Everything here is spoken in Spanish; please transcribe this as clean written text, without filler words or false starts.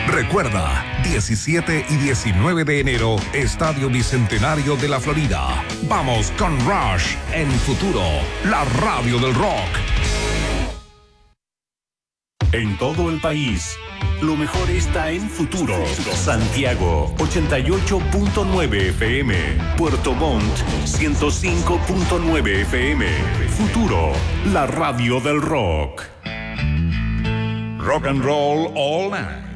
Recuerda, 17 y 19 de enero, Estadio Bicentenario de la Florida. Vamos con Rush en Futuro, la radio del rock. En todo el país, lo mejor está en Futuro. Santiago, 88.9 FM. Puerto Montt, 105.9 FM. Futuro, la radio del rock. Rock and Roll All Night.